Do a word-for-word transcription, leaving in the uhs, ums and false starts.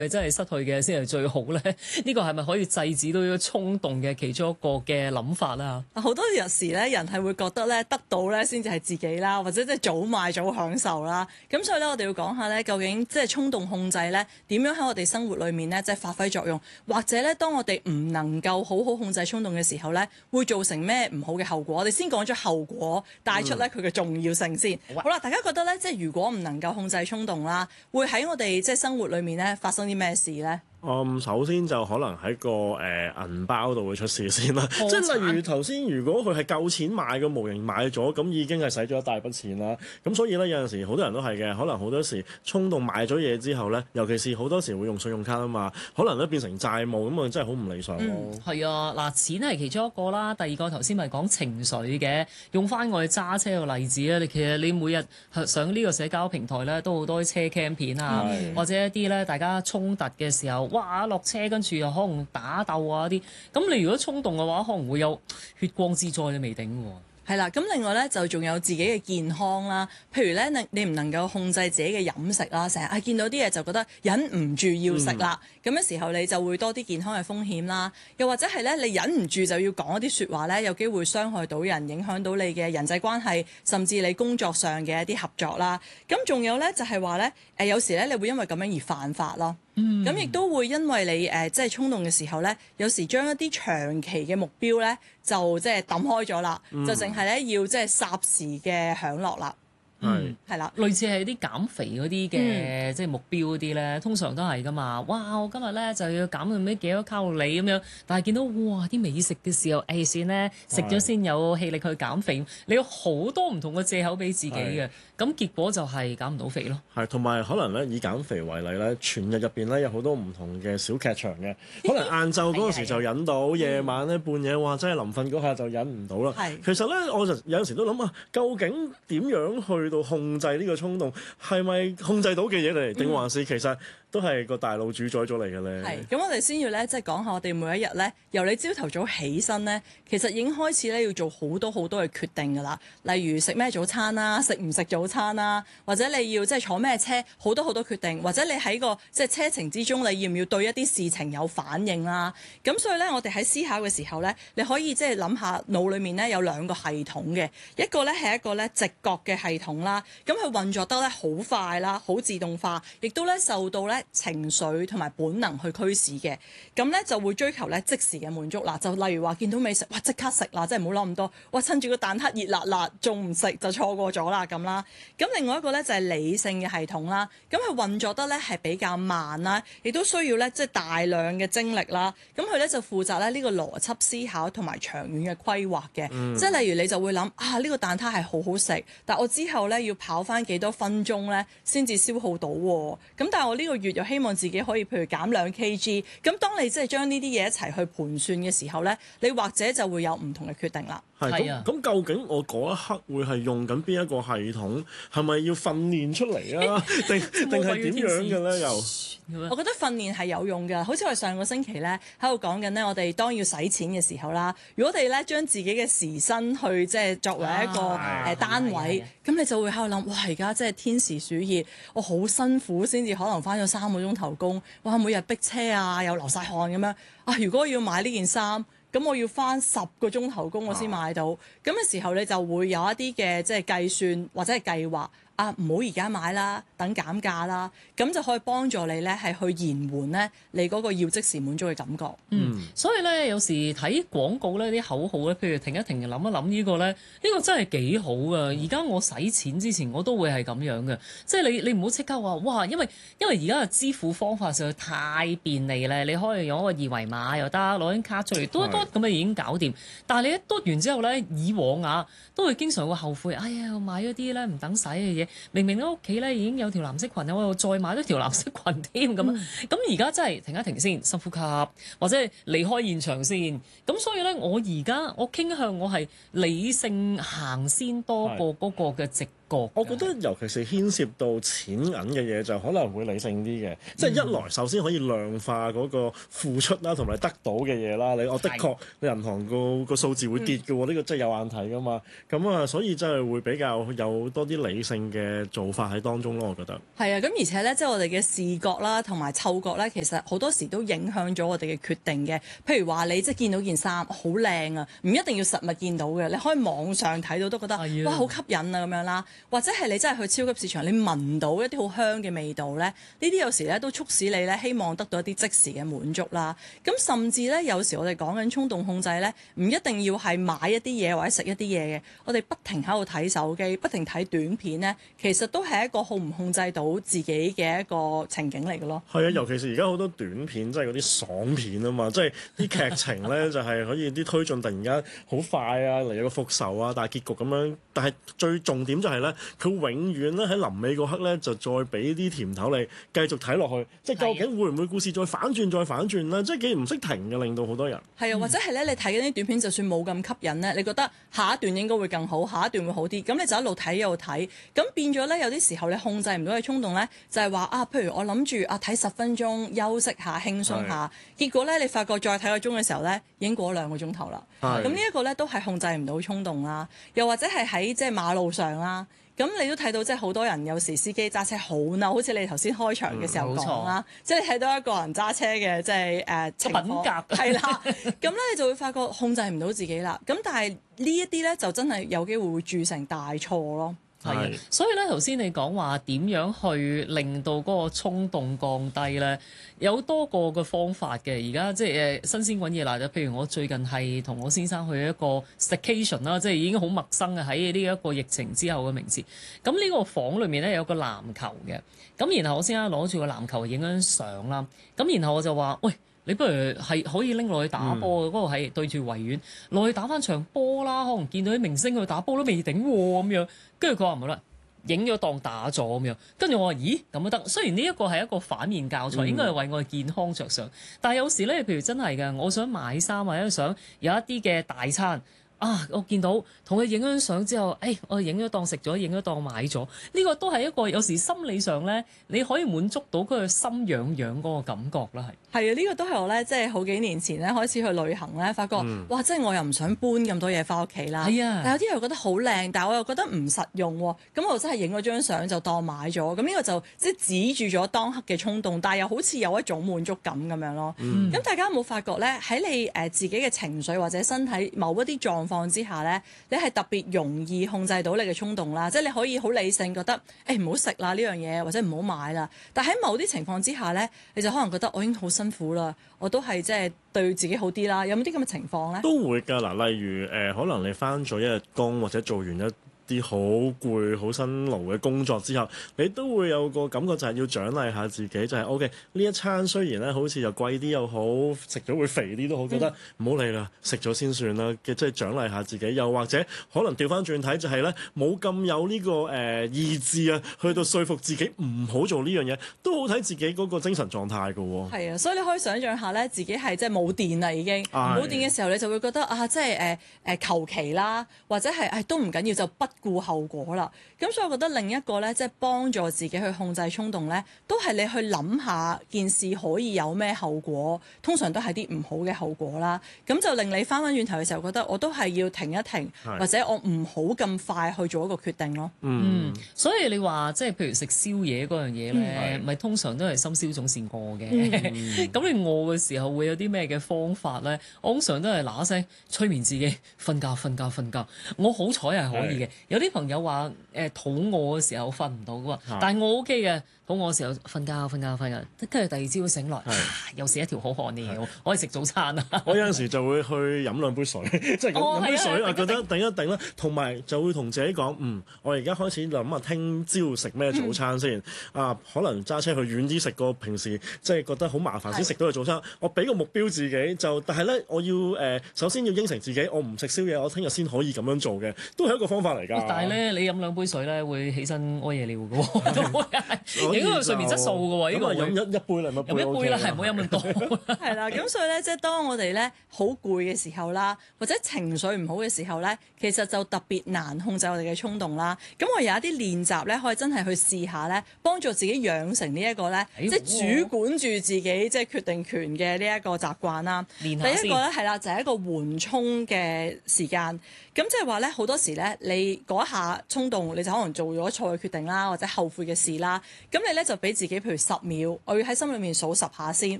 係真係失去嘅先係最好咧？呢個係咪可以制止到呢個衝動嘅其中一個嘅諗法啦？ 好多時咧，人係會覺得咧，得到咧先至係自己啦，或者即係早買早享受啦。咁所以咧，我哋要講下咧，究竟即係衝動控制咧，點樣喺我哋生活裏面咧，即係發揮作用，或者咧，當我哋唔能夠好好控制衝動嘅時候咧，會造成咩唔好嘅後果？我哋先講咗後果，帶出咧佢嘅重要性先。嗯、好啦，大家覺得咧，即係如果唔能夠控制衝動啦，會喺我哋即係生活裏面咧發生啲咩事咧？ 嗯，首先就可能喺個誒、呃、銀包度會出事先啦，即係例如頭先，如果佢係夠錢買個模型買咗，咁已經係使咗一大筆錢啦。咁所以咧，有陣時好多人都係嘅，可能好多時衝動買咗嘢之後咧，尤其是好多時會用信用卡啊嘛，可能都變成債務，咁啊真係好唔理想咯。 係、嗯、啊，嗱，錢係其中一個啦，第二個頭先咪講情緒嘅，用翻我哋揸車個例子啊，你其實你每日上呢個社交平台咧，都好多車 cam 片啊，嗯、或者一啲咧大家衝突嘅時候，哇落車跟住又可能打鬥啊啲，咁你如果衝動嘅話，可能會有血光之災都未定喎。 係啦，咁另外咧就仲有自己嘅健康啦，譬如咧你你唔能夠控制自己嘅飲食啦，成日啊見到啲嘢就覺得忍唔住要食啦，咁嘅、嗯、時候你就會多啲健康嘅風險啦，又或者係咧你忍唔住就要講一啲説話咧，有機會傷害到人，影響到你嘅人際關係，甚至你工作上嘅一啲合作啦。咁仲有咧就係話咧誒有時咧你會因為咁樣而犯法咯。咁亦、嗯、都會因為你誒、呃、即係衝動嘅時候咧，有時將一啲長期嘅目標咧就即係抌開咗啦，嗯、就淨係咧要即係霎時嘅享樂啦。 嗯，係啦， 類似係啲減肥嗰啲嘅，即係目標嗰啲咧，通常都係噶嘛。哇！我今日咧就要減到咩幾多卡路里咁樣，但係見到哇啲美食嘅時候，誒、哎、算咧食咗先有氣力去減肥。你有好多唔同嘅藉口俾自己嘅，咁是結果就係減唔到肥咯。 係，同埋可能咧以減肥為例咧，全日入邊咧有好多唔同嘅小劇場嘅，可能晏晝嗰陣時就忍到，夜晚咧半夜哇真係臨瞓嗰下就忍唔到啦。係，其實咧我就有陣時都諗啊，究竟點樣去到控制呢個衝動，係咪控制到嘅嘢嚟，定、嗯、還是其實都係個大腦主宰咗嚟嘅咧？ 係，咁我哋先要咧，即係講下我哋每一日咧，由你朝頭早起身咧，其實已經開始咧要做好多好多嘅決定㗎啦。例如食咩早餐啦，食唔食早餐啦，或者你要即係坐咩車，好多好多決定，或者你喺個即係車程之中，你要唔要對一啲事情有反應啦？咁所以咧，我哋喺思考嘅時候咧，你可以即係諗下腦裡面咧有兩個系統嘅，一個咧係一個咧直覺嘅系統啦。咁佢運作得咧好快啦，好自動化，亦都咧受到咧情緒同埋本能去驅使嘅。咁咧就會追求咧即時嘅滿足啦。就例如話見到美食，哇即刻食啦，即係唔好諗咁多。哇趁住個蛋撻熱辣辣，仲唔食就錯過咗啦咁啦。咁另外一個咧就係理性嘅系統啦。咁佢運作得咧係比較慢啦，亦都需要咧即係大量嘅精力啦。咁佢咧就負責咧呢個邏輯思考同埋長遠嘅規劃嘅。嗯、即係例如你就會諗啊呢個蛋撻係好好食，但我之後咧要跑翻幾多分鐘咧，先至消耗到喎。咁但係我呢個月又希望自己可以譬如減兩 kg。咁當你即係將呢啲嘢一齊去盤算嘅時候咧，你或者就會有唔同嘅決定啦。 係咁咁，究竟我嗰一刻會係用緊邊一個系統？係咪要訓練出嚟啊？定定係點樣嘅咧？又我覺得訓練係有用嘅。好似我哋上個星期咧喺度講緊咧，我哋當要使錢嘅時候啦，如果我哋咧將自己嘅時薪去即係作為一個誒、啊呃、單位，咁你就會喺度諗，哇！而家即係天時暑熱，我好辛苦先至可能返咗三個鐘頭工，哇！每日逼車啊，又流晒汗咁樣啊！如果我要買呢件衫，咁我要返十個鐘頭工我先買到，咁嘅時候你就會有一啲嘅即係計算或者係計劃。啊，唔好而家買啦，等減價啦，咁就可以幫助你咧，係去延緩咧你嗰個要即時滿足嘅感覺。 嗯，所以咧有時睇廣告咧啲口號咧，譬如停一停，諗一諗呢個咧，呢個真係幾好噶。而家我使錢之前我都會係咁樣嘅，即係你你唔好即刻話哇，因為因為而家嘅支付方法實在太便利咧，你可以用一個二維碼又得，攞張卡出嚟嘟一嘟咁啊已經搞掂。但係你一嘟完之後咧，以往啊都會經常會後悔，哎呀我買咗啲咧唔等使嘅嘢。明明喺屋企咧已經有條藍色裙，我又再買咗條藍色裙添咁啊！咁而家真係停一停先，深呼吸，或者離開現場先。咁所以咧，我而家我傾向我係理性行先多過嗰個嘅直覺覺。 我覺得尤其是牽涉到錢銀嘅嘢，就可能會理性啲嘅。即係一來首先可以量化嗰個付出啦，同埋得到嘅嘢啦。你我的確你銀行個個數字會跌嘅喎，呢、嗯、個真係有眼睇噶嘛。咁啊，所以真係會比較有多啲理性嘅做法喺當中咯。我覺得係啊，咁而且咧，即係我哋嘅視覺啦，同埋嗅覺咧，其實好多時都影響咗我哋嘅決定嘅。譬如話你即係見到件衫好靚啊，唔一定要實物見到嘅，你可以網上睇到都覺得的哇好吸引啊咁樣啦。或者係你真係去超級市場，你聞到一啲好香嘅味道咧，呢啲有時咧都促使你咧希望得到一啲即時嘅滿足啦。咁甚至咧有時我哋講緊衝動控制咧，唔一定要係買一啲嘢或者食一啲嘢嘅，我哋不停喺度睇手機，不停睇短片咧，其實都係一個控唔控制到自己嘅一個情景嚟嘅咯。 係啊，尤其是而家好多短片，即係嗰啲爽片啊嘛，即係啲劇情咧就係可以啲推進突然間好快啊，嚟有個復仇啊，大結局咁樣。但係最重點就係咧，佢永遠咧喺臨尾嗰刻咧就再俾啲甜頭你繼續睇落去，即係究竟會唔會故事再反轉再反轉咧？即係幾唔識停嘅，令到好多人係啊，或者係咧你睇緊啲短片，就算冇咁吸引咧，你覺得下一段應該會更好，下一段會好啲，咁你就一路睇一路睇，咁變咗咧有啲時候你控制唔到嘅衝動咧，就係話啊，譬如我諗住啊睇十分鐘休息下輕鬆下，結果咧你發覺再睇個鐘嘅時候咧已經過咗兩個鐘頭啦。咁呢一個咧都係控制唔到衝動啦，又或者係喺即係馬路上啦。咁你都睇到即係好多人有時司機揸車好嬲，好似你頭先開場嘅時候講啦，嗯、即係你睇到一個人揸車嘅即係誒情況， 品格係啦，咁咧你就會發覺控制唔到自己啦。咁但係呢一啲咧就真係有機會會鑄成大錯咯。 係，所以咧頭先你講話點樣去令到嗰個衝動降低咧，有多個嘅方法嘅。而家即係誒新鮮滾熱辣嘅，譬如我最近係同我先生去一個 staycation 啦，即係已經好陌生嘅喺呢一個疫情之後嘅名詞。咁呢個房裏面咧有個籃球嘅，咁然後我先生攞住個籃球影張相啦，咁然後我就話喂，你不如係可以拎落去打波嘅，嗰個係對住維園落去打翻場波啦，可能見到啲明星去打波都未頂喎咁樣。跟住佢話唔好啦，影咗當打咗咁樣。跟住我話咦咁都得，雖然呢一個係一個反面教材，應該係為我嘅健康着想，但係有時咧，譬如真係嘅，我想買衫或者想有一啲嘅大餐。啊！我見到同佢影咗相之後，誒、哎，我影咗當食咗，影咗當買咗，呢、這個都係一個有時心理上咧，你可以滿足到佢個心癢癢嗰個感覺啦，係。係啊，呢、這個都係我咧，即係好幾年前咧開始去旅行咧，發覺、嗯、哇！即係我又唔想搬咁多嘢翻屋企啦。係啊。但有啲人又覺得好靚，但係我又覺得唔實用喎。咁我真係影咗張相就當買咗。咁呢個就即係止住咗當刻嘅衝動，但係又好似有一種滿足感咁樣咯。咁、嗯、大家有冇發覺咧？喺你誒自己嘅情緒或者身體某一啲狀況之下咧，你係特別容易控制到你嘅衝動啦，即係你可以好理性覺得，誒唔好食啦呢樣嘢，或者唔好買啦。但喺某啲情況之下咧，你就可能覺得我已經好辛苦啦，我都係即係對自己好啲啦。有冇啲咁嘅情況咧？ 都會㗎嗱，例如誒、呃，可能你返咗一日工或者做完一啲好攰、好辛勞嘅工作之後，你都會有個感覺就係要獎勵下自己，就係 O K 呢一餐雖然咧好似又貴啲又好，食咗會肥啲都好，覺得唔好理啦，食咗先算啦嘅，即係獎勵下自己。又或者可能調翻轉睇就係咧，冇咁有呢、這個誒、呃、意志啊，去到說服自己唔好做呢樣嘢，都好睇自己嗰個精神狀態㗎喎。係啊，所以你可以想象下咧，自己係即係冇電啦已經，冇電嘅時候你就會覺得啊，即係誒誒求其啦，或者係誒、哎、都唔緊要就不顧後果啦，咁所以我覺得另一個咧，即係幫助自己去控制衝動咧，都係你去諗下件事可以有咩後果，通常都係啲唔好嘅後果啦。咁就令你翻返轉頭嘅時候，覺得我都係要停一停，是或者我唔好咁快去做一個決定咯。 嗯，所以你話即係譬如食宵夜嗰樣嘢咧，咪、嗯、通常都係深宵總是餓嘅。咁、嗯、你餓嘅時候會有啲咩嘅方法咧？我通常都係嗱一聲催眠自己，瞓覺瞓覺瞓覺。我好彩係可以嘅，有啲朋友有話誒肚餓嘅時候瞓唔到嘅喎，但係我 O K 嘅，肚餓嘅時候瞓覺瞓覺瞓覺，跟住第二朝醒來，又是一條好漢嘅嘢，可以食早餐啊！ 我有陣時就會去飲兩杯水，即係飲杯水，我覺得頂一頂啦，同埋就會同自己講，嗯，我而家開始諗下聽朝食咩早餐先啊，可能揸車去遠啲食過平時即係覺得好麻煩先食到嘅早餐，我俾個目標自己就，但係咧我要誒首先要應承自己，我唔食宵夜，我聽日先可以咁樣做嘅，都係一個方法嚟㗎。但係咧，你飲兩杯水咧，會起身屙夜尿嘅喎。 影響睡眠質素嘅喎，呢個飲一一杯啦， 飲一杯啦，係唔好飲咁多。 係啦，咁所以咧，即係當我哋咧好攰嘅時候啦，或者情緒唔好嘅時候咧，其實就特別難控制我哋嘅衝動啦。咁我有一啲練習咧，可以真係去試下咧，幫助自己養成呢一個咧，即係主管住自己即係決定權嘅呢一個習慣啦。第一個咧係啦，就係一個緩衝嘅時間。咁即係話咧，好多時咧，你嗰一下衝動，你就可能做咗錯嘅決定啦，或者後悔嘅事啦。咁你咧就俾自己，譬如十秒，我要喺心裏面數十下先。